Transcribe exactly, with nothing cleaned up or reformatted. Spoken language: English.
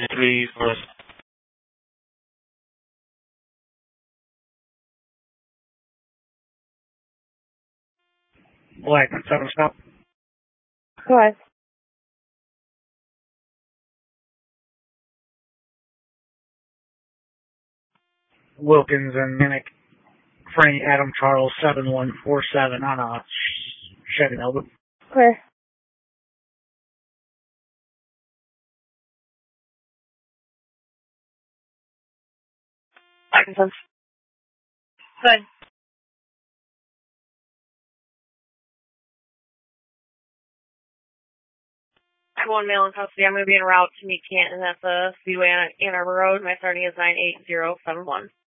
three four. Black seven stop. Go ahead. Wilkins and Minnick, Frank Adam Charles seven one four seven on a Chevy Nova. Clear. Atkinson. Good. One male in custody. I'm going to be en route to meet Canton at the Speedway on Ann Arbor Road. My starting is nine eight zero seven one.